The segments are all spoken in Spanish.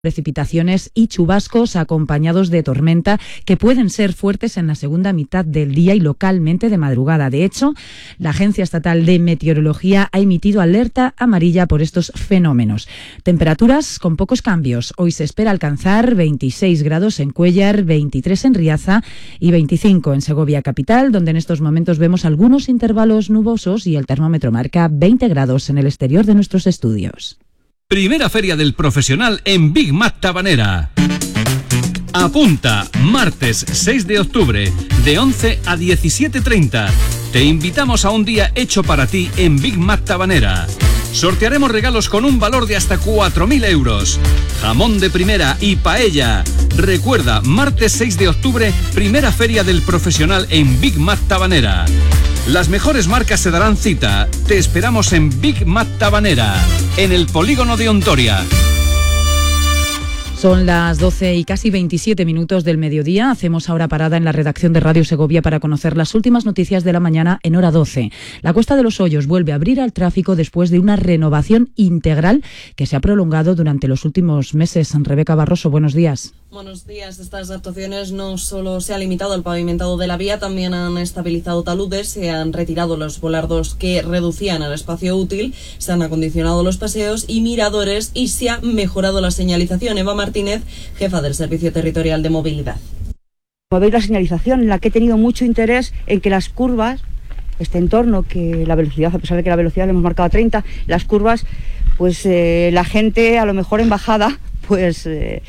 Precipitaciones y chubascos acompañados de tormenta que pueden ser fuertes en la segunda mitad del día y localmente de madrugada. De hecho, la Agencia Estatal de Meteorología ha emitido alerta amarilla por estos fenómenos. Temperaturas con pocos cambios. Hoy se espera alcanzar 26 grados en Cuéllar, 23 en Riaza y 25 en Segovia capital, donde en estos momentos vemos algunos intervalos nubosos y el termómetro marca 20 grados en el exterior de nuestros estudios. Primera Feria del Profesional en Big Mac Tabanera. Apunta, martes 6 de octubre, de 11 a 17:30. Te invitamos a un día hecho para ti en Big Mac Tabanera. Sortearemos regalos con un valor de hasta 4.000 euros. Jamón de primera y paella. Recuerda, martes 6 de octubre, primera Feria del Profesional en Big Mac Tabanera. Las mejores marcas se darán cita. Te esperamos en Big Mac Tabanera, en el polígono de Ontoria. Son las 12 y casi 27 minutos del mediodía. Hacemos ahora parada en la redacción de Radio Segovia para conocer las últimas noticias de la mañana en hora 12. La Cuesta de los Hoyos vuelve a abrir al tráfico después de una renovación integral que se ha prolongado durante los últimos meses. Rebeca Barroso, buenos días. Buenos días. Estas actuaciones no solo se ha limitado al pavimentado de la vía, también han estabilizado taludes, se han retirado los volardos que reducían el espacio útil, se han acondicionado los paseos y miradores y se ha mejorado la señalización. Eva Martínez, jefa del Servicio Territorial de Movilidad. Veis la señalización, en la que he tenido mucho interés en que las curvas, este entorno, que la velocidad, a pesar de que la velocidad le hemos marcado a 30, las curvas, pues la gente a lo mejor en bajada pues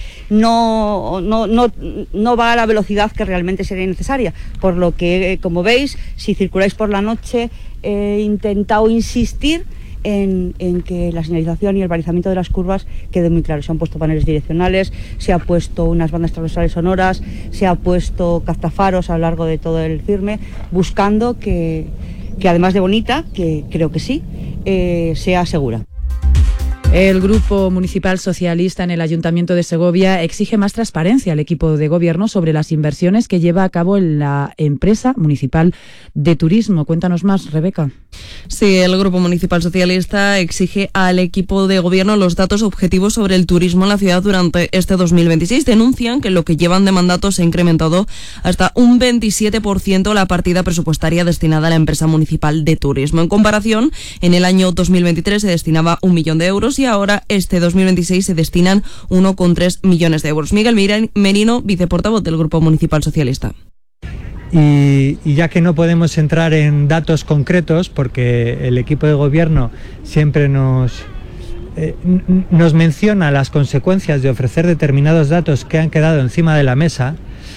no va a la velocidad que realmente sería necesaria. Por lo que, como veis, si circuláis por la noche, he intentado insistir en que la señalización y el balizamiento de las curvas quede muy claro. Se han puesto paneles direccionales, se ha puesto unas bandas transversales sonoras, se ha puesto captafaros a lo largo de todo el firme, buscando que además de bonita, que creo que sí, sea segura. El Grupo Municipal Socialista en el Ayuntamiento de Segovia exige más transparencia al equipo de gobierno sobre las inversiones que lleva a cabo en la empresa municipal de turismo. Cuéntanos más, Rebeca. Sí, el Grupo Municipal Socialista exige al equipo de gobierno los datos objetivos sobre el turismo en la ciudad durante este 2026. Denuncian que en lo que llevan de mandato se ha incrementado hasta un 27% la partida presupuestaria destinada a la empresa municipal de turismo. En comparación, en el año 2023 se destinaba 1 millón de euros y ahora este 2026 se destinan 1,3 millones de euros. Miguel Merino, viceportavoz del Grupo Municipal Socialista. Y ya que no podemos entrar en datos concretos, porque el equipo de gobierno siempre nos menciona las consecuencias de ofrecer determinados datos que han quedado encima de la mesa,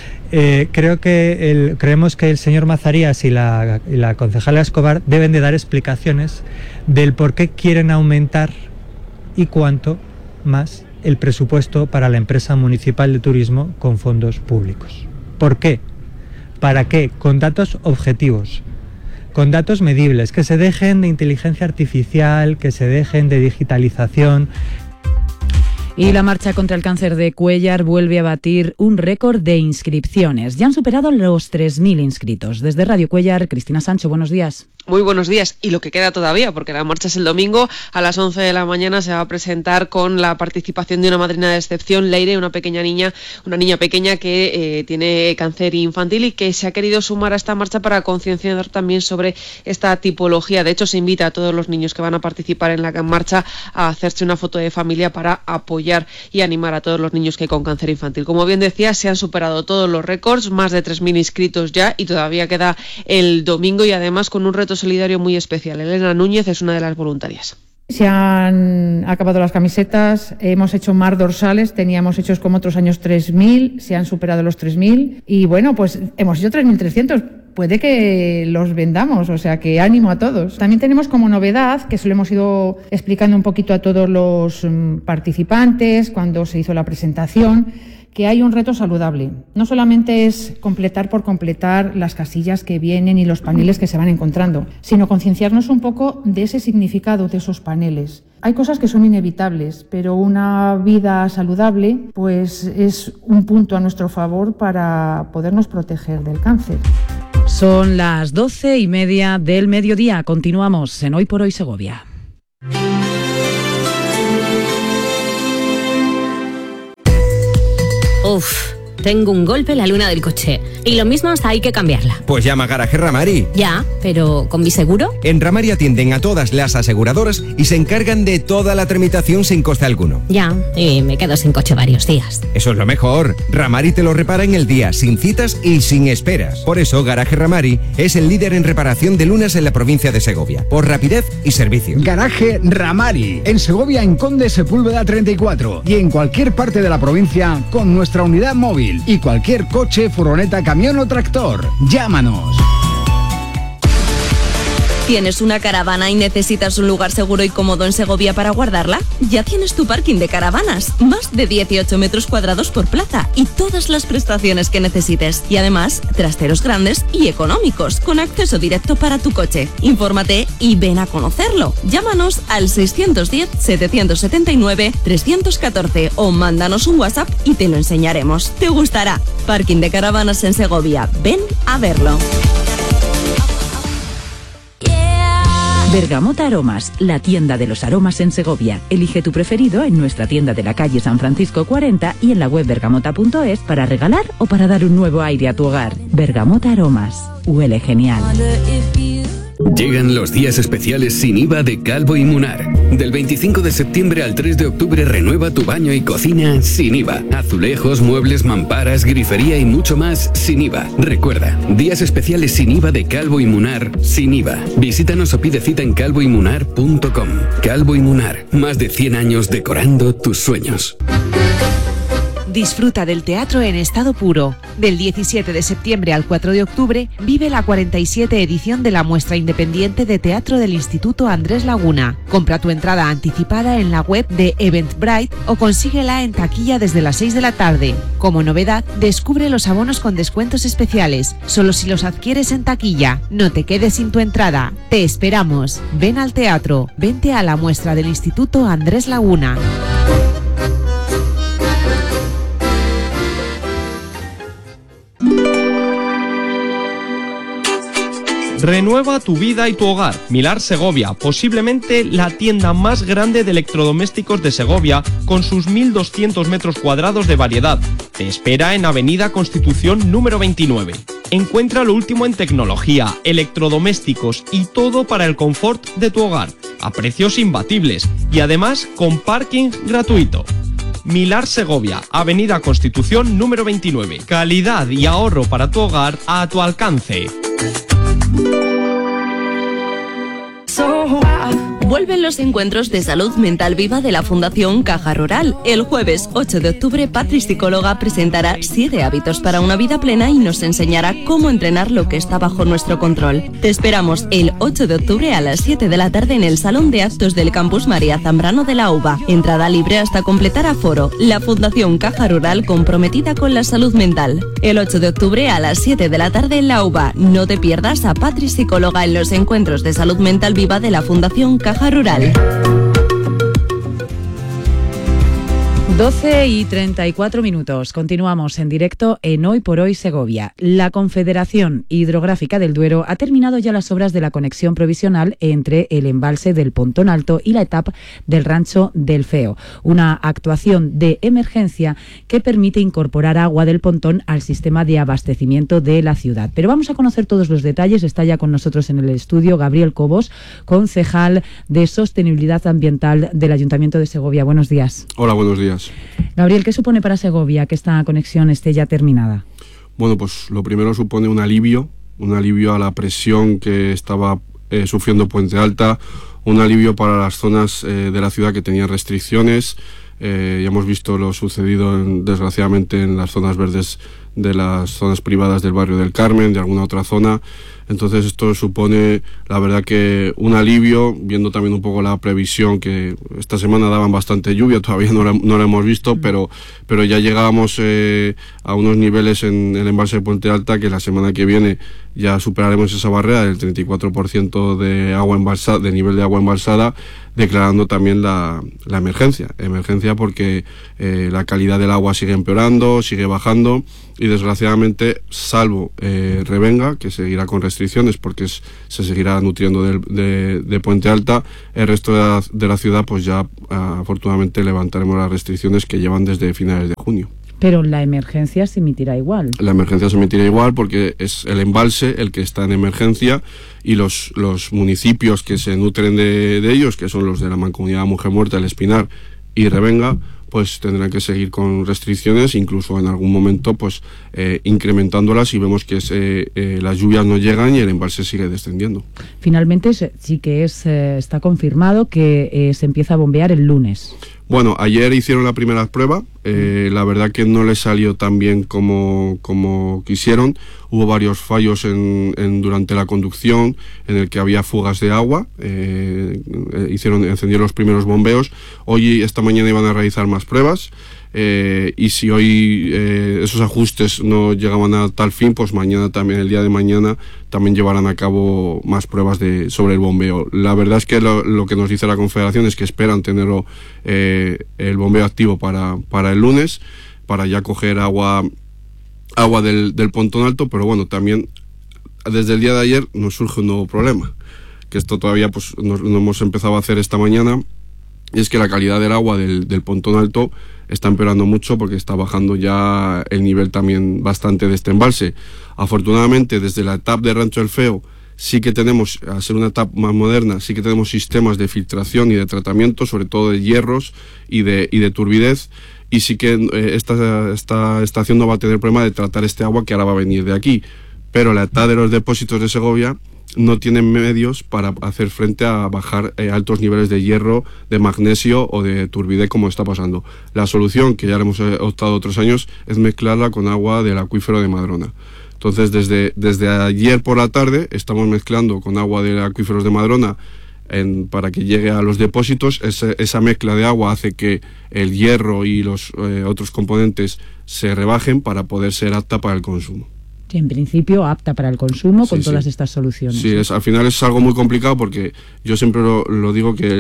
creemos que el señor Mazarías y la concejala Escobar deben de dar explicaciones del por qué quieren aumentar y cuánto más el presupuesto para la empresa municipal de turismo con fondos públicos. ¿Por qué? ¿Para qué? Con datos objetivos, con datos medibles, que se dejen de inteligencia artificial, que se dejen de digitalización. Y la marcha contra el cáncer de Cuéllar vuelve a batir un récord de inscripciones. Ya han superado los 3.000 inscritos. Desde Radio Cuéllar, Cristina Sancho, buenos días. Muy buenos días. Y lo que queda todavía, porque la marcha es el domingo, a las 11 de la mañana se va a presentar con la participación de una madrina de excepción, Leire, una niña pequeña que tiene cáncer infantil y que se ha querido sumar a esta marcha para concienciar también sobre esta tipología. De hecho, se invita a todos los niños que van a participar en la marcha a hacerse una foto de familia para apoyar y animar a todos los niños que hay con cáncer infantil. Como bien decía, se han superado todos los récords, más de 3.000 inscritos ya, y todavía queda el domingo, y además con un reto solidario muy especial. Elena Núñez es una de las voluntarias. Se han acabado las camisetas, hemos hecho más dorsales, teníamos hechos como otros años 3.000, se han superado los 3.000 y bueno, pues hemos hecho 3.300. Puede que los vendamos, o sea que ánimo a todos. También tenemos como novedad, que se lo hemos ido explicando un poquito a todos los participantes cuando se hizo la presentación, que hay un reto saludable. No solamente es completar por completar las casillas que vienen y los paneles que se van encontrando, sino concienciarnos un poco de ese significado de esos paneles. Hay cosas que son inevitables, pero una vida saludable pues es un punto a nuestro favor para podernos proteger del cáncer. Son las 12:30 del mediodía. Continuamos en Hoy por Hoy Segovia. Uf, tengo un golpe en la luna del coche. Y lo mismo hasta hay que cambiarla. Pues llama a Garaje Ramari. Ya, pero ¿con mi seguro? En Ramari atienden a todas las aseguradoras y se encargan de toda la tramitación sin coste alguno. Ya, y me quedo sin coche varios días. Eso es lo mejor. Ramari te lo repara en el día, sin citas y sin esperas. Por eso, Garaje Ramari es el líder en reparación de lunas en la provincia de Segovia, por rapidez y servicio. Garaje Ramari, en Segovia, en Conde Sepúlveda 34 y en cualquier parte de la provincia con nuestra unidad móvil y cualquier coche, furgoneta, camión o tractor. Llámanos. ¿Tienes una caravana y necesitas un lugar seguro y cómodo en Segovia para guardarla? Ya tienes tu parking de caravanas, más de 18 metros cuadrados por plaza y todas las prestaciones que necesites. Y además, trasteros grandes y económicos, con acceso directo para tu coche. Infórmate y ven a conocerlo. Llámanos al 610-779-314 o mándanos un WhatsApp y te lo enseñaremos. Te gustará. Parking de caravanas en Segovia. Ven a verlo. Bergamota Aromas, la tienda de los aromas en Segovia. Elige tu preferido en nuestra tienda de la calle San Francisco 40 y en la web bergamota.es para regalar o para dar un nuevo aire a tu hogar. Bergamota Aromas, huele genial. Llegan los días especiales sin IVA de Calvo y Munar. Del 25 de septiembre al 3 de octubre renueva tu baño y cocina sin IVA. Azulejos, muebles, mamparas, grifería y mucho más sin IVA. Recuerda, días especiales sin IVA de Calvo y Munar sin IVA. Visítanos o pide cita en calvoymunar.com. Calvo y Munar, más de 100 años decorando tus sueños. Disfruta del teatro en estado puro. Del 17 de septiembre al 4 de octubre vive la 47 edición de la muestra independiente de teatro del Instituto Andrés Laguna. Compra tu entrada anticipada en la web de Eventbrite o consíguela en taquilla desde las 6 de la tarde. Como novedad, descubre los abonos con descuentos especiales, solo si los adquieres en taquilla. No te quedes sin tu entrada. Te esperamos. Ven al teatro. Vente a la muestra del Instituto Andrés Laguna. Renueva tu vida y tu hogar. Milar Segovia, posiblemente la tienda más grande de electrodomésticos de Segovia, con sus 1.200 metros cuadrados de variedad. Te espera en Avenida Constitución número 29. Encuentra lo último en tecnología, electrodomésticos y todo para el confort de tu hogar, a precios imbatibles y además con parking gratuito. Milar Segovia, Avenida Constitución número 29. Calidad y ahorro para tu hogar a tu alcance. Vuelven los encuentros de salud mental viva de la Fundación Caja Rural. El jueves 8 de octubre, Patri, psicóloga, presentará 7 hábitos para una vida plena y nos enseñará cómo entrenar lo que está bajo nuestro control. Te esperamos el 8 de octubre a las 7 de la tarde en el Salón de Actos del Campus María Zambrano de la UBA. Entrada libre hasta completar aforo. La Fundación Caja Rural, comprometida con la salud mental. El 8 de octubre a las 7 de la tarde en la UBA. No te pierdas a Patri, psicóloga, en los encuentros de salud mental viva de la Fundación Caja Rural. 12:34. Continuamos en directo en Hoy por Hoy Segovia. La Confederación Hidrográfica del Duero ha terminado ya las obras de la conexión provisional entre el embalse del Pontón Alto y la etapa del Rancho del Feo. Una actuación de emergencia que permite incorporar agua del pontón al sistema de abastecimiento de la ciudad. Pero vamos a conocer todos los detalles. Está ya con nosotros en el estudio Gabriel Cobos, concejal de Sostenibilidad Ambiental del Ayuntamiento de Segovia. Buenos días. Hola, buenos días. Gabriel, ¿qué supone para Segovia que esta conexión esté ya terminada? Bueno, pues lo primero supone un alivio a la presión que estaba sufriendo Puente Alta, un alivio para las zonas de la ciudad que tenían restricciones. Ya hemos visto lo sucedido desgraciadamente en las zonas verdes de las zonas privadas del barrio del Carmen, de alguna otra zona. Entonces esto supone, la verdad, que un alivio, viendo también un poco la previsión que esta semana daban bastante lluvia, todavía no la hemos visto, pero ya llegábamos a unos niveles en el embalse de Puente Alta que la semana que viene ya superaremos esa barrera del 34% de agua embalsada, de nivel de agua embalsada, declarando también la emergencia porque la calidad del agua sigue empeorando, sigue bajando y desgraciadamente, salvo Revenga, que seguirá con restricciones porque se seguirá nutriendo de Puente Alta, el resto de la ciudad pues ya afortunadamente levantaremos las restricciones que llevan desde finales de junio. Pero la emergencia se emitirá igual. La emergencia se emitirá igual porque es el embalse el que está en emergencia y los municipios que se nutren de ellos, que son los de la Mancomunidad Mujer Muerta, El Espinar y Revenga, pues tendrán que seguir con restricciones, incluso en algún momento pues incrementándolas si vemos que las lluvias no llegan y el embalse sigue descendiendo. Finalmente sí que está confirmado que se empieza a bombear el lunes. Bueno, ayer hicieron la primera prueba, la verdad que no les salió tan bien como quisieron. Hubo varios fallos durante la conducción, en el que había fugas de agua, encendieron los primeros bombeos. Esta mañana iban a realizar más pruebas, y si hoy esos ajustes no llegaban a tal fin, pues mañana también, el día de mañana, también llevarán a cabo más pruebas sobre el bombeo. La verdad es que lo que nos dice la Confederación es que esperan tenerlo, el bombeo activo para el lunes, para ya coger agua del Pontón Alto, pero bueno, también desde el día de ayer nos surge un nuevo problema, que esto todavía pues no hemos empezado a hacer esta mañana, y es que la calidad del agua del Pontón Alto está empeorando mucho porque está bajando ya el nivel también bastante de este embalse. Afortunadamente, desde la TAP de Rancho del Feo sí que tenemos, al ser una TAP más moderna, sí que tenemos sistemas de filtración y de tratamiento, sobre todo de hierros y de turbidez, y sí que esta estación no va a tener problema de tratar este agua que ahora va a venir de aquí. Pero la TAP de los depósitos de Segovia no tienen medios para hacer frente a bajar altos niveles de hierro, de magnesio o de turbidez, como está pasando. La solución, que ya le hemos optado otros años, es mezclarla con agua del acuífero de Madrona. Entonces, desde ayer por la tarde estamos mezclando con agua de acuíferos de Madrona para que llegue a los depósitos. Esa mezcla de agua hace que el hierro y los otros componentes se rebajen para poder ser apta para el consumo. Sí, en principio apta para el consumo con todas estas soluciones. Sí, al final es algo muy complicado porque yo siempre lo digo que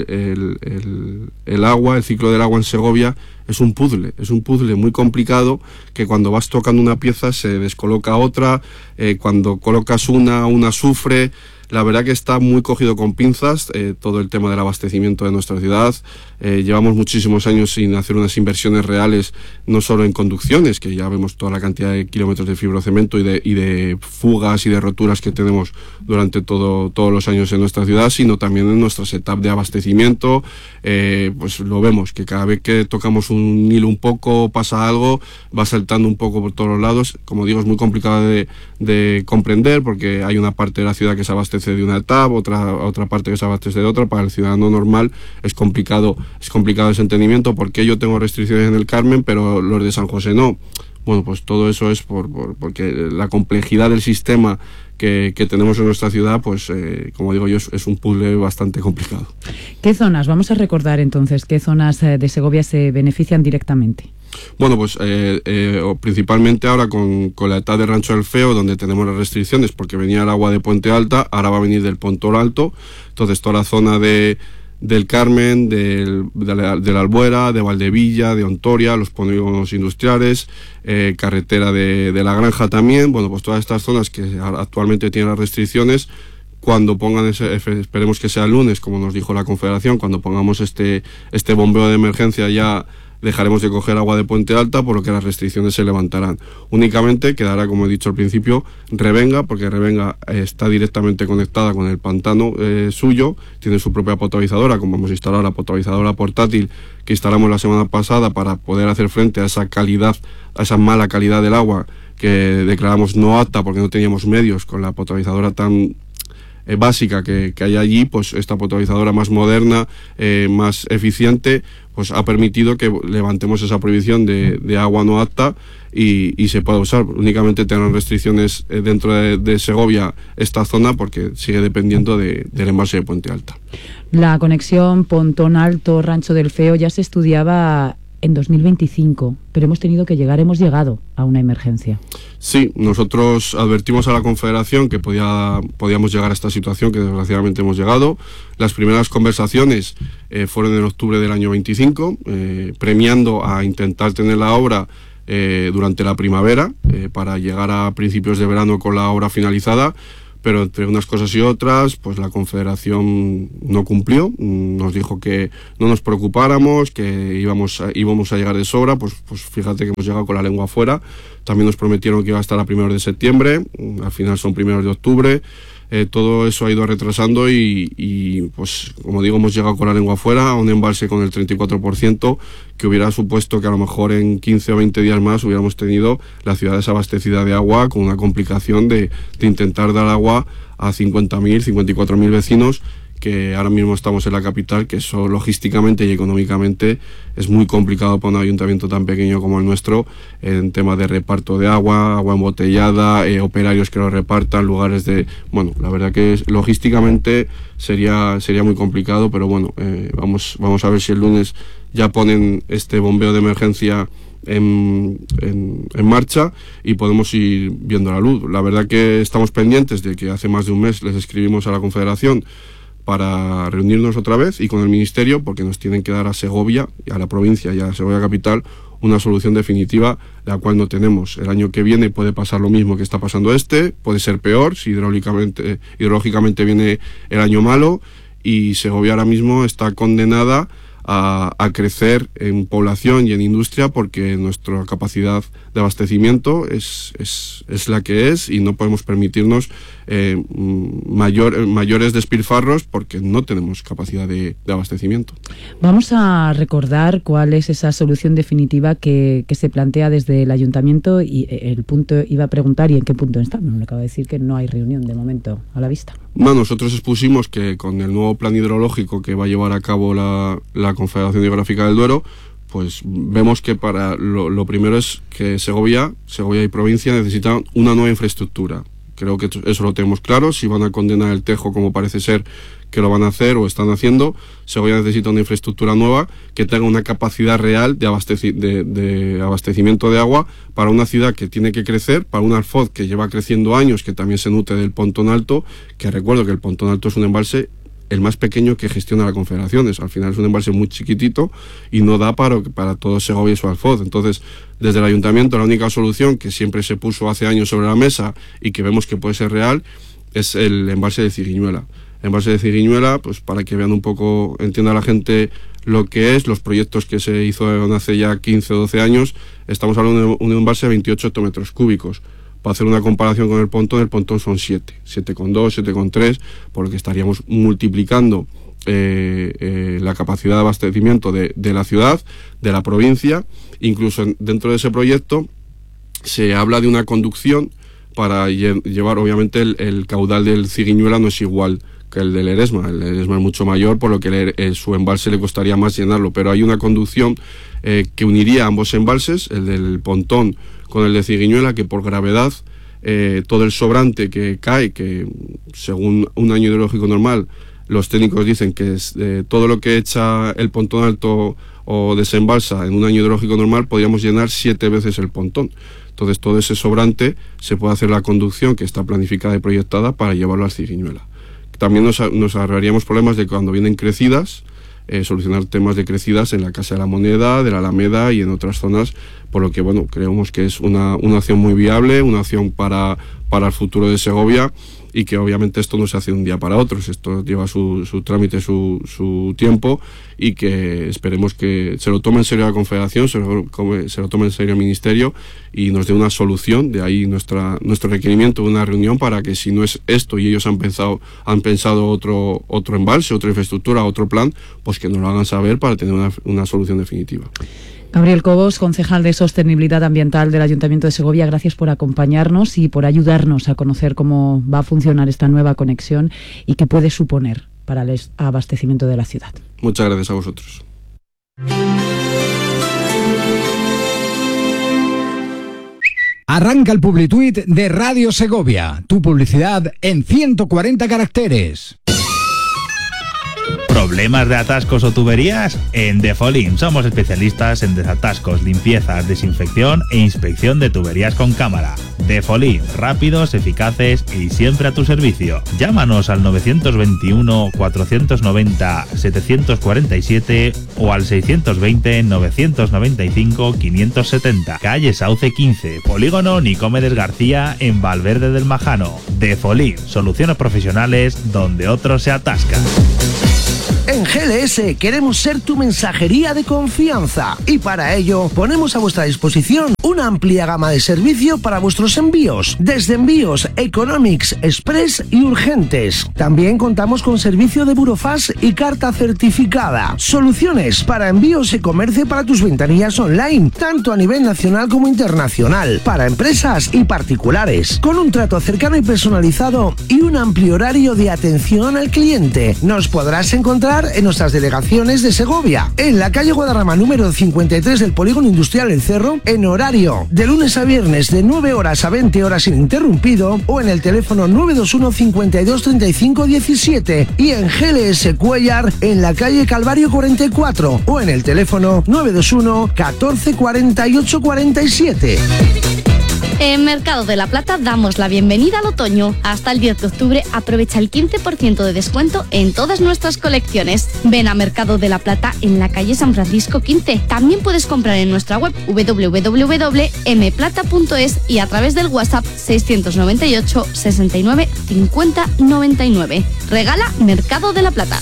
el agua, el ciclo del agua en Segovia es un puzzle muy complicado, que cuando vas tocando una pieza se descoloca otra, cuando colocas una sufre. La verdad que está muy cogido con pinzas todo el tema del abastecimiento de nuestra ciudad. Llevamos muchísimos años sin hacer unas inversiones reales, no solo en conducciones, que ya vemos toda la cantidad de kilómetros de fibrocemento y de fugas y de roturas que tenemos durante todos los años en nuestra ciudad, sino también en nuestra setup de abastecimiento. Pues lo vemos, que cada vez que tocamos un hilo un poco, pasa algo, va saltando un poco por todos los lados. Como digo, es muy complicado de comprender, porque hay una parte de la ciudad que se abastece de una etapa, otra parte que se abastece de otra. Para el ciudadano normal es complicado ese entendimiento. ¿Por qué yo tengo restricciones en el Carmen pero los de San José no? Bueno, pues todo eso es porque la complejidad del sistema que tenemos en nuestra ciudad, pues como digo yo, es un puzzle bastante complicado. ¿Qué zonas? Vamos a recordar entonces qué zonas de Segovia se benefician directamente. Bueno, pues principalmente ahora con la etapa de Rancho del Feo, donde tenemos las restricciones porque venía el agua de Puente Alta, ahora va a venir del Pontón Alto. Entonces toda la zona del Carmen, de la Albuera, de Valdevilla, de Ontoria, los polígonos industriales, carretera de la Granja también. Bueno, pues todas estas zonas que actualmente tienen las restricciones, cuando pongan esperemos que sea el lunes, como nos dijo la Confederación, cuando pongamos este bombeo de emergencia, ya dejaremos de coger agua de Puente Alta, por lo que las restricciones se levantarán. Únicamente quedará, como he dicho al principio, Revenga, porque Revenga está directamente conectada con el pantano suyo, tiene su propia potabilizadora, como hemos instalado la potabilizadora portátil que instalamos la semana pasada para poder hacer frente a esa mala calidad del agua que declaramos no apta porque no teníamos medios con la potabilizadora tan básica que hay allí. Pues esta potabilizadora más moderna, más eficiente, pues ha permitido que levantemos esa prohibición de agua no apta y se pueda usar. Únicamente tendrán restricciones dentro de Segovia esta zona, porque sigue dependiendo del embalse de Puente Alta. La conexión Pontón Alto, Rancho del Feo ya se estudiaba en 2025, pero hemos llegado a una emergencia. Sí, nosotros advertimos a la Confederación que podíamos llegar a esta situación, que desgraciadamente hemos llegado. Las primeras conversaciones fueron en octubre del año 25, premiando a intentar tener la obra durante la primavera, para llegar a principios de verano con la obra finalizada. pero entre unas cosas y otras, pues la Confederación no cumplió, nos dijo que no nos preocupáramos, que íbamos a llegar de sobra, pues fíjate que hemos llegado con la lengua afuera. También nos prometieron que iba a estar a 1 de septiembre, al final son 1 de octubre. Todo eso ha ido retrasando y pues como digo, hemos llegado con la lengua afuera a un embalse con el 34%, que hubiera supuesto que a lo mejor en 15 o 20 días más hubiéramos tenido la ciudad desabastecida de agua, con una complicación de intentar dar agua a 50.000, 54.000 vecinos, que ahora mismo estamos en la capital, que eso logísticamente y económicamente es muy complicado para un ayuntamiento tan pequeño como el nuestro, en temas de reparto de agua embotellada, operarios que lo repartan, lugares de... Bueno, la verdad que logísticamente sería muy complicado, pero bueno, vamos a ver si el lunes ya ponen este bombeo de emergencia en marcha y podemos ir viendo la luz. La verdad que estamos pendientes de que hace más de un mes les escribimos a la Confederación para reunirnos otra vez y con el Ministerio, porque nos tienen que dar a Segovia, y a la provincia y a Segovia Capital, una solución definitiva, la cual no tenemos. El año que viene puede pasar lo mismo que está pasando puede ser peor, si hidrológicamente viene el año malo, y Segovia ahora mismo está condenada a crecer en población y en industria, porque nuestra capacidad de abastecimiento es la que es, y no podemos permitirnos mayores despilfarros porque no tenemos capacidad de abastecimiento. Vamos a recordar cuál es esa solución definitiva que se plantea desde el ayuntamiento, y el punto iba a preguntar y en qué punto está. Me acabo de decir que no hay reunión de momento a la vista. Bueno, nosotros expusimos que con el nuevo plan hidrológico que va a llevar a cabo la Confederación Hidrográfica del Duero, pues vemos que para lo primero es que Segovia y provincia necesitan una nueva infraestructura. Creo que eso lo tenemos claro. Si van a condenar el Tejo, como parece ser que lo van a hacer o están haciendo, Segovia necesita una infraestructura nueva que tenga una capacidad real de abastecimiento de agua para una ciudad que tiene que crecer, para un Alfoz que lleva creciendo años, que también se nutre del Pontón Alto, que recuerdo que el Pontón Alto es un embalse el más pequeño que gestiona la Confederación. Al final es un embalse muy chiquitito y no da para todo Segovia y su Alfoz. Entonces, desde el ayuntamiento, la única solución que siempre se puso hace años sobre la mesa y que vemos que puede ser real es el embalse de Cigüeñuela. El embalse de Cigüeñuela, pues para que vean un poco, entienda la gente lo que es, los proyectos que se hizo hace ya 15 o 12 años. Estamos hablando de un embalse de 28 hectómetros cúbicos. Para hacer una comparación con el Pontón son 7,2, 7,3, por lo que estaríamos multiplicando la capacidad de abastecimiento de la ciudad, de la provincia. Incluso dentro de ese proyecto se habla de una conducción para llevar, obviamente el caudal del Cigüeñuela no es igual que el del Eresma. El Eresma es mucho mayor, por lo que su embalse le costaría más llenarlo, pero hay una conducción que uniría ambos embalses, el del Pontón con el de Cigüeñuela, que por gravedad todo el sobrante que cae, que según un año hidrológico normal, los técnicos dicen que es todo lo que echa el Pontón Alto o desembalsa en un año hidrológico normal, podríamos llenar 7 veces el Pontón. Entonces todo ese sobrante se puede hacer la conducción que está planificada y proyectada para llevarlo al Cigüeñuela. También nos ahorraríamos problemas de cuando vienen crecidas, solucionar temas de crecidas en la Casa de la Moneda, de la Alameda y en otras zonas, por lo que bueno, creemos que es una acción muy viable, una acción para el futuro de Segovia, y que obviamente esto no se hace de un día para otro, esto lleva su trámite, su tiempo, y que esperemos que se lo tome en serio la Confederación, se lo tome en serio el Ministerio y nos dé una solución. De ahí nuestro requerimiento de una reunión para que, si no es esto y ellos han pensado otro embalse, otra infraestructura, otro plan, pues que nos lo hagan saber para tener una solución definitiva. Gabriel Cobos, concejal de Sostenibilidad Ambiental del Ayuntamiento de Segovia, gracias por acompañarnos y por ayudarnos a conocer cómo va a funcionar esta nueva conexión y qué puede suponer para el abastecimiento de la ciudad. Muchas gracias a vosotros. Arranca el Publituit de Radio Segovia, tu publicidad en 140 caracteres. ¿Problemas de atascos o tuberías? En Defolin somos especialistas en desatascos, limpiezas, desinfección e inspección de tuberías con cámara. Defolin, rápidos, eficaces y siempre a tu servicio. Llámanos al 921 490 747 o al 620 995 570. Calle Sauce 15, Polígono Nicomedes García, en Valverde del Majano. Defolin, soluciones profesionales donde otros se atascan. En GLS queremos ser tu mensajería de confianza y para ello ponemos a vuestra disposición una amplia gama de servicio para vuestros envíos, desde envíos Economics, Express y urgentes. También contamos con servicio de burofax y carta certificada. Soluciones para envíos y comercio para tus ventanillas online, tanto a nivel nacional como internacional, para empresas y particulares, con un trato cercano y personalizado y un amplio horario de atención al cliente. Nos podrás encontrar en nuestras delegaciones de Segovia, en la calle Guadarrama número 53 del Polígono Industrial El Cerro, en horario de lunes a viernes de 9 horas a 20 horas ininterrumpido, o en el teléfono 921 52 35 17 y en GLS Cuellar en la calle Calvario 44 o en el teléfono 921 14 48 47. En Mercado de la Plata damos la bienvenida al otoño. Hasta el 10 de octubre aprovecha el 15% de descuento en todas nuestras colecciones. Ven a Mercado de la Plata en la calle San Francisco 15. También puedes comprar en nuestra web www.mplata.es y a través del WhatsApp 698 69 50 99. Regala Mercado de la Plata.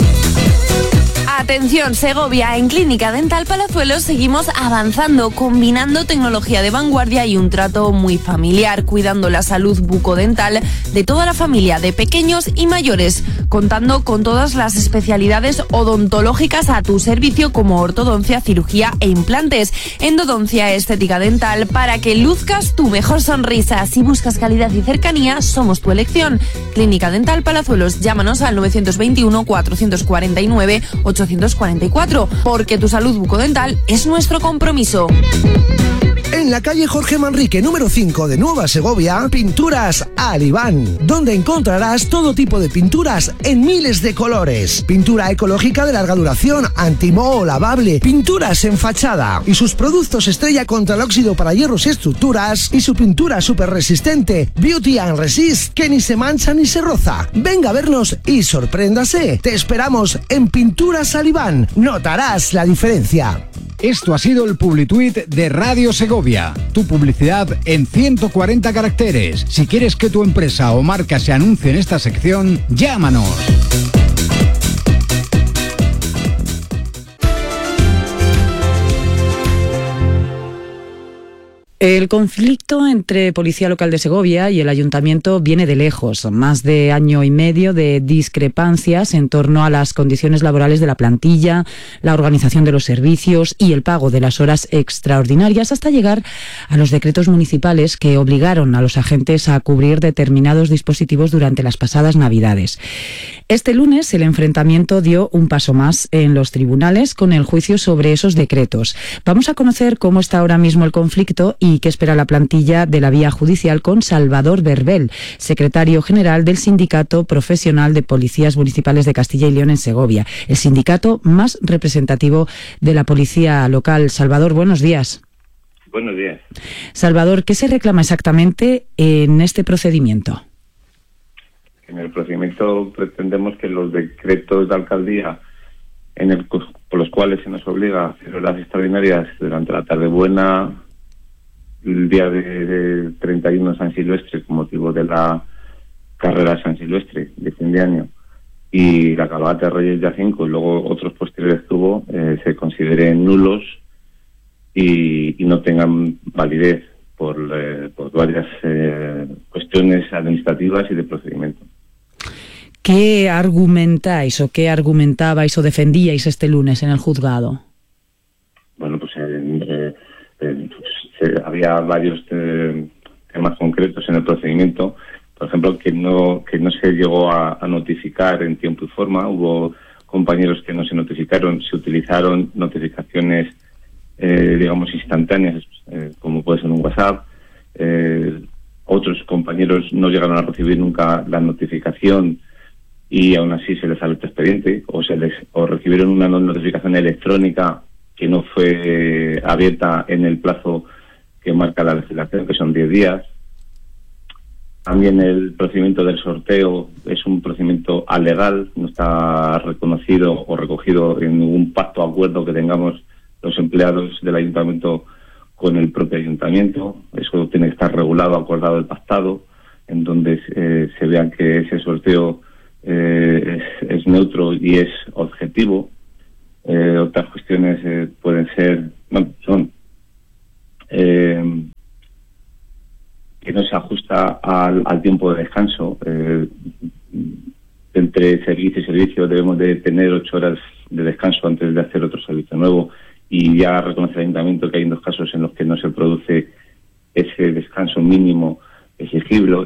Atención Segovia, en Clínica Dental Palazuelos seguimos avanzando, combinando tecnología de vanguardia y un trato muy familiar, cuidando la salud bucodental de toda la familia, de pequeños y mayores, contando con todas las especialidades odontológicas a tu servicio, como ortodoncia, cirugía e implantes, endodoncia, estética dental, para que luzcas tu mejor sonrisa. Si buscas calidad y cercanía, somos tu elección. Clínica Dental Palazuelos, llámanos al 921 449 844, porque tu salud bucodental es nuestro compromiso. En la calle Jorge Manrique, número 5 de Nueva Segovia, Pinturas Alibán, donde encontrarás todo tipo de pinturas en miles de colores. Pintura ecológica de larga duración, antimoho, lavable, pinturas en fachada y sus productos estrella contra el óxido para hierros y estructuras, y su pintura súper resistente, Beauty and Resist, que ni se mancha ni se roza. Venga a vernos y sorpréndase. Te esperamos en Pinturas Alibán. Notarás la diferencia. Esto ha sido el Publituit de Radio Segovia. Tu publicidad en 140 caracteres. Si quieres que tu empresa o marca se anuncie en esta sección, llámanos. El conflicto entre Policía Local de Segovia y el Ayuntamiento viene de lejos. Más de año y medio de discrepancias en torno a las condiciones laborales de la plantilla, la organización de los servicios y el pago de las horas extraordinarias, hasta llegar a los decretos municipales que obligaron a los agentes a cubrir determinados dispositivos durante las pasadas Navidades. Este lunes el enfrentamiento dio un paso más en los tribunales con el juicio sobre esos decretos. Vamos a conocer cómo está ahora mismo el conflicto y qué espera la plantilla de la vía judicial con Salvador Verbel, secretario general del Sindicato Profesional de Policías Municipales de Castilla y León en Segovia, el sindicato más representativo de la policía local. Salvador, buenos días. Buenos días. Salvador, ¿qué se reclama exactamente en este procedimiento? En el procedimiento pretendemos que los decretos de alcaldía por los cuales se nos obliga a hacer horas extraordinarias durante la tarde buena, el día de 31 San Silvestre, con motivo de la carrera San Silvestre de fin de año, y la cabalgata de Reyes día 5 y luego otros posteriores que hubo, se consideren nulos y no tengan validez por varias cuestiones administrativas y de procedimiento. ¿Qué argumentáis o qué argumentabais o defendíais este lunes en el juzgado? Bueno, pues había varios temas concretos en el procedimiento. Por ejemplo, que no se llegó a notificar en tiempo y forma. Hubo compañeros que no se notificaron, se utilizaron notificaciones, digamos, instantáneas, como puede ser un WhatsApp. Otros compañeros no llegaron a recibir nunca la notificación y aún así se les alertó expediente, o recibieron una notificación electrónica que no fue abierta en el plazo que marca la legislación, que son 10 días. También el procedimiento del sorteo es un procedimiento alegal, no está reconocido o recogido en ningún pacto o acuerdo que tengamos los empleados del ayuntamiento con el propio ayuntamiento. Eso tiene que estar regulado, acordado y pactado, en donde se vean que ese sorteo es neutro y es objetivo. Otras cuestiones pueden ser, son que no se ajusta al tiempo de descanso. Entre servicio y servicio debemos de tener 8 horas de descanso antes de hacer otro servicio nuevo, y ya reconoce el ayuntamiento que hay 2 casos en los que no se produce ese descanso mínimo exigible.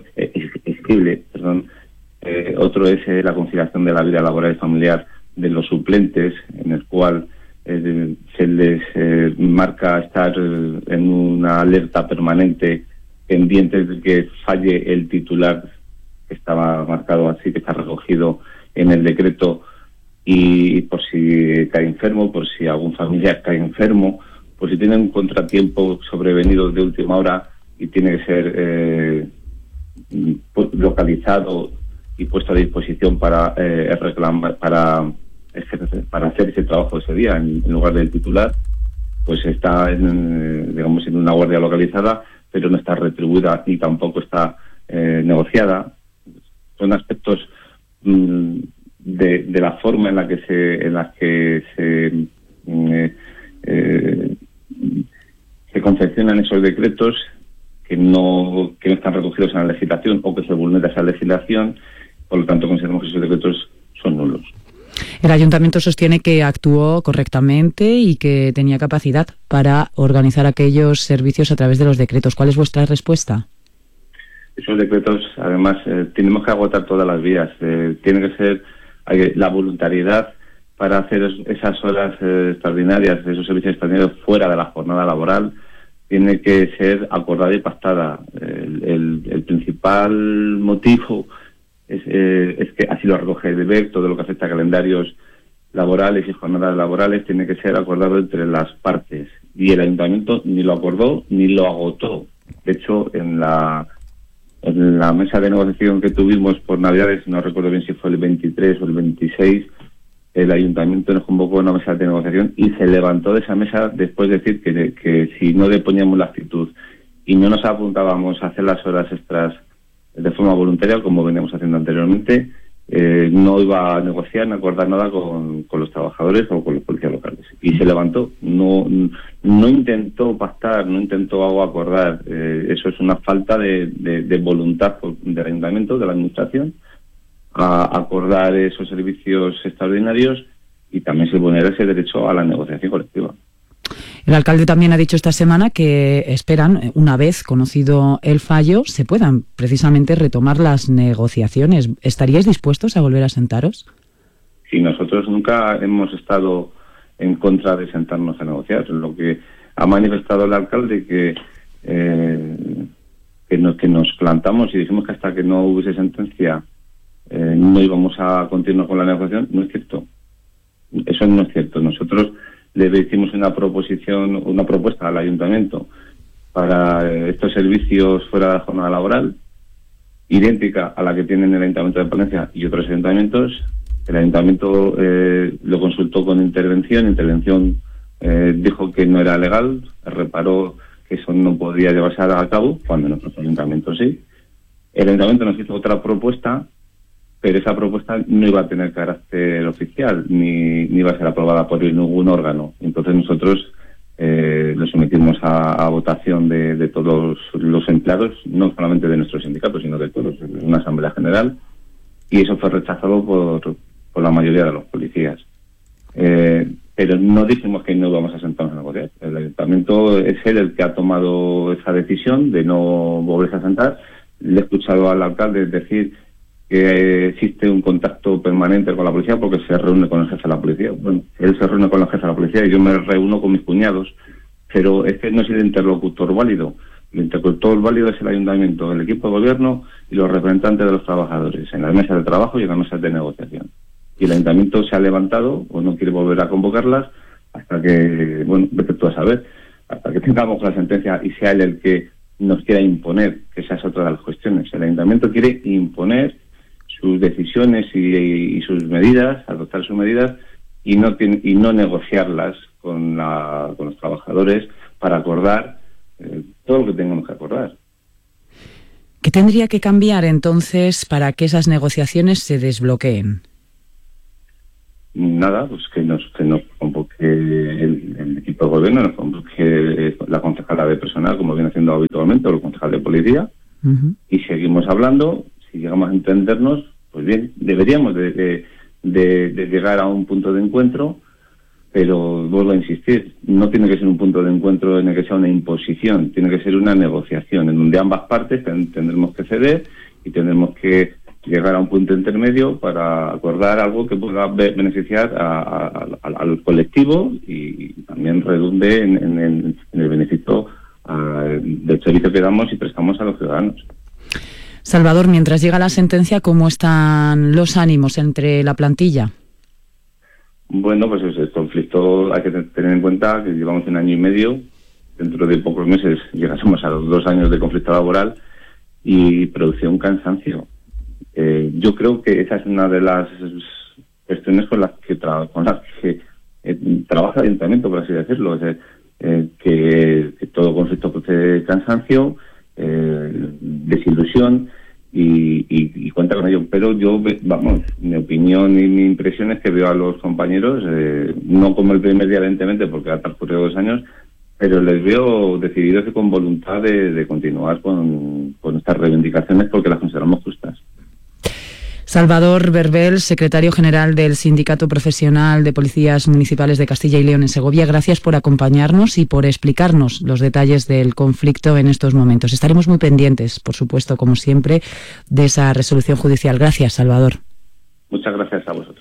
Otro es la conciliación de la vida laboral y familiar de los suplentes, en el cual se les marca estar en una alerta permanente, pendientes de que falle el titular, que estaba marcado así, que está recogido en el decreto, y por si cae enfermo, por si algún familiar cae enfermo, por si tienen un contratiempo sobrevenido de última hora y tiene que ser localizado y puesto a disposición para reclamar, para hacer ese trabajo ese día en lugar del titular, pues está en una guardia localizada, pero no está retribuida ni tampoco está negociada. Son aspectos de la forma en la que se confeccionan esos decretos que no están recogidos en la legislación, o que se vulnera esa legislación. Por lo tanto, consideramos que esos decretos son nulos. El ayuntamiento sostiene que actuó correctamente y que tenía capacidad para organizar aquellos servicios a través de los decretos. ¿Cuál es vuestra respuesta? Esos decretos, además, tenemos que agotar todas las vías. Tiene que ser la voluntariedad para hacer esas horas extraordinarias, esos servicios extraordinarios fuera de la jornada laboral. Tiene que ser acordada y pactada. El principal motivo es que así lo recoge el deber. Todo lo que afecta a calendarios laborales y jornadas laborales tiene que ser acordado entre las partes, y el ayuntamiento ni lo acordó ni lo agotó. De hecho, en la mesa de negociación que tuvimos por Navidades, no recuerdo bien si fue el 23 o el 26, el ayuntamiento nos convocó a una mesa de negociación y se levantó de esa mesa después de decir que si no le poníamos la actitud y no nos apuntábamos a hacer las horas extras de forma voluntaria, como veníamos haciendo anteriormente, no iba a negociar ni a acordar nada con los trabajadores o con los policías locales. Y se levantó, no intentó pactar, no intentó acordar. Eso es una falta de voluntad del ayuntamiento, de la administración, a acordar esos servicios extraordinarios, y también se vulnera ese derecho a la negociación colectiva. El alcalde también ha dicho esta semana que esperan, una vez conocido el fallo, se puedan precisamente retomar las negociaciones. ¿Estaríais dispuestos a volver a sentaros? Sí, nosotros nunca hemos estado en contra de sentarnos a negociar. Lo que ha manifestado el alcalde que nos plantamos y dijimos que hasta que no hubiese sentencia no íbamos a continuar con la negociación, no es cierto. Eso no es cierto. Nosotros le hicimos una propuesta al ayuntamiento para estos servicios fuera de la jornada laboral, idéntica a la que tienen el Ayuntamiento de Palencia y otros ayuntamientos. El ayuntamiento lo consultó con intervención dijo que no era legal, reparó que eso no podía llevarse a cabo, cuando en otros ayuntamientos sí. El ayuntamiento nos hizo otra propuesta, pero esa propuesta no iba a tener carácter oficial, ni iba a ser aprobada por ningún órgano. Entonces nosotros lo sometimos a votación de todos los empleados, no solamente de nuestro sindicato, sino de todos, en una asamblea general, y eso fue rechazado por la mayoría de los policías. Pero no dijimos que no íbamos a sentarnos a negociar. El ayuntamiento es el que ha tomado esa decisión de no volverse a sentar. Le he escuchado al alcalde decir que existe un contacto permanente con la policía porque se reúne con el jefe de la policía. Bueno, él se reúne con el jefe de la policía y yo me reúno con mis cuñados, pero es que no es el interlocutor válido. El interlocutor válido es el ayuntamiento, el equipo de gobierno y los representantes de los trabajadores en las mesas de trabajo y en las mesas de negociación. Y el ayuntamiento se ha levantado o no quiere volver a convocarlas hasta que, bueno, vete tú a saber, hasta que tengamos la sentencia y sea él el que nos quiera imponer, que esa es otra de las cuestiones. El ayuntamiento quiere imponer sus decisiones y sus medidas, adoptar sus medidas, y no negociarlas con los trabajadores para acordar todo lo que tengamos que acordar. ¿Qué tendría que cambiar entonces para que esas negociaciones se desbloqueen? Nada, pues que nos convoque el equipo de gobierno, nos convoque la concejala de personal, como viene haciendo habitualmente, o el concejal de policía, y seguimos hablando. Si llegamos a entendernos, pues bien, deberíamos de llegar a un punto de encuentro, pero vuelvo a insistir, no tiene que ser un punto de encuentro en el que sea una imposición, tiene que ser una negociación, en donde ambas partes tendremos que ceder y tendremos que llegar a un punto intermedio para acordar algo que pueda beneficiar al colectivo y también redunde en el beneficio del servicio que damos y prestamos a los ciudadanos. Salvador, mientras llega la sentencia, ¿cómo están los ánimos entre la plantilla? Bueno, pues el conflicto hay que tener en cuenta que llevamos 1 año y medio, dentro de pocos meses llegaremos a los 2 años de conflicto laboral y producción un cansancio. Yo creo que esa es una de las cuestiones con las que trabaja el ayuntamiento, por así decirlo. Es que todo conflicto produce cansancio, desilusión y cuenta con ello. Pero yo, mi opinión y mi impresión es que veo a los compañeros, no como el primer día, evidentemente, porque ha transcurrido 2 años, pero les veo decididos y con voluntad de continuar con estas reivindicaciones porque las consideramos justas. Salvador Verbel, secretario general del Sindicato Profesional de Policías Municipales de Castilla y León en Segovia, gracias por acompañarnos y por explicarnos los detalles del conflicto en estos momentos. Estaremos muy pendientes, por supuesto, como siempre, de esa resolución judicial. Gracias, Salvador. Muchas gracias a vosotros.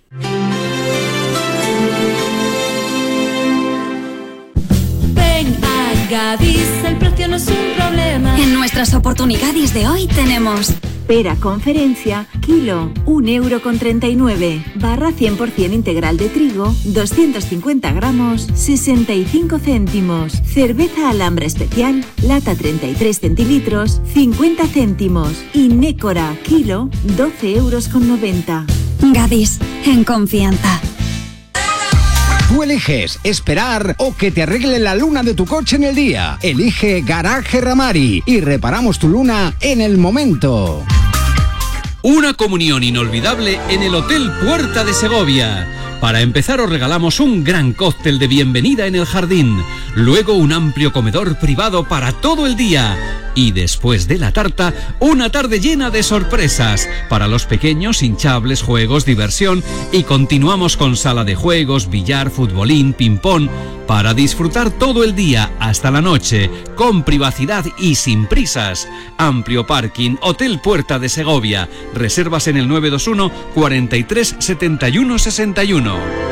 Ven a Gadis, el precio no es un problema. En nuestras oportunidades de hoy tenemos pera conferencia, kilo, 1,39 €, barra 100% integral de trigo, 250 gramos, 65 céntimos. Cerveza Alhambra especial, lata 33 centilitros, 50 céntimos. Y Nécora, kilo, 12,90 €. Gadis, en confianza. Tú eliges esperar o que te arregle la luna de tu coche en el día. Elige Garaje Ramari y reparamos tu luna en el momento. Una comunión inolvidable en el Hotel Puerta de Segovia. Para empezar os regalamos un gran cóctel de bienvenida en el jardín, luego un amplio comedor privado para todo el día y después de la tarta, una tarde llena de sorpresas para los pequeños, hinchables, juegos, diversión y continuamos con sala de juegos, billar, futbolín, ping-pong para disfrutar todo el día hasta la noche con privacidad y sin prisas. Amplio parking, Hotel Puerta de Segovia. Reservas en el 921 43 71 61.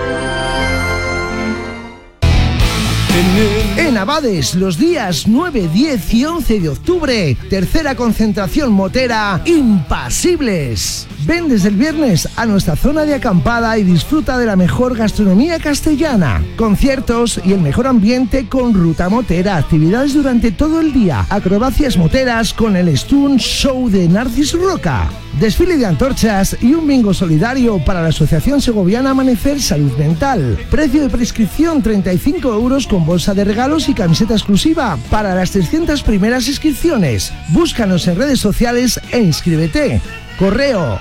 En Abades, los días 9, 10 y 11 de octubre, tercera concentración motera Impasibles. Ven desde el viernes a nuestra zona de acampada y disfruta de la mejor gastronomía castellana, conciertos y el mejor ambiente con ruta motera, actividades durante todo el día, acrobacias moteras con el Stun Show de Narcis Roca, desfile de antorchas y un bingo solidario para la Asociación Segoviana Amanecer Salud Mental. Precio de prescripción 35 € con bolsa de regalos y camiseta exclusiva para las 300 primeras inscripciones. Búscanos en redes sociales e inscríbete. Correo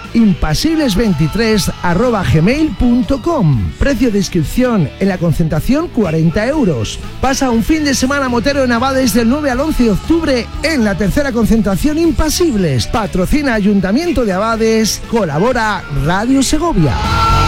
impasibles23@gmail.com. Precio de inscripción en la concentración 40 €. Pasa un fin de semana motero en Abades del 9 al 11 de octubre en la tercera concentración Impasibles. Patrocina Ayuntamiento de Abades. Colabora Radio Segovia.